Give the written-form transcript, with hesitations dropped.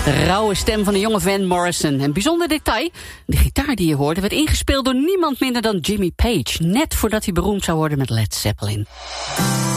De rauwe stem van de jonge Van Morrison. Een bijzonder detail, de gitaar die je hoorde werd ingespeeld door niemand minder dan Jimmy Page, net voordat hij beroemd zou worden met Led Zeppelin.